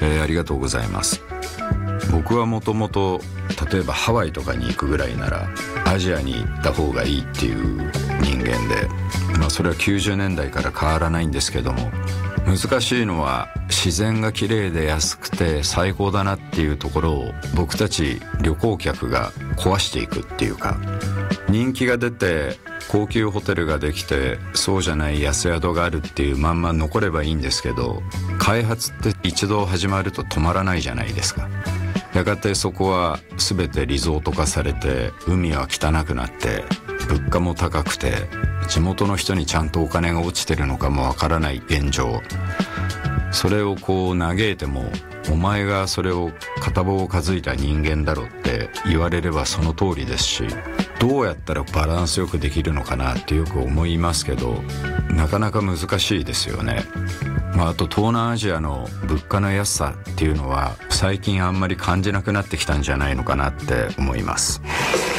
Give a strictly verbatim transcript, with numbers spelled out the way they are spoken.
えー、ありがとうございます。僕はもともと例えばハワイとかに行くぐらいならアジアに行った方がいいっていう人間で、まあ、それはきゅうじゅうねんだいから変わらないんですけども、難しいのは自然が綺麗で安くて最高だなっていうところを僕たち旅行客が壊していくっていうか、人気が出て高級ホテルができてそうじゃない安宿があるっていうまんま残ればいいんですけど、開発って一度始まると止まらないじゃないですか。やがてそこは全てリゾート化されて、海は汚くなって物価も高くて、地元の人にちゃんとお金が落ちてるのかもわからない現状、それをこう嘆いてもお前がそれを片棒を担いだ人間だろって言われればその通りですし、どうやったらバランスよくできるのかなってよく思いますけど、なかなか難しいですよね。まあ、あと東南アジアの物価の安さっていうのは最近あんまり感じなくなってきたんじゃないのかなって思います。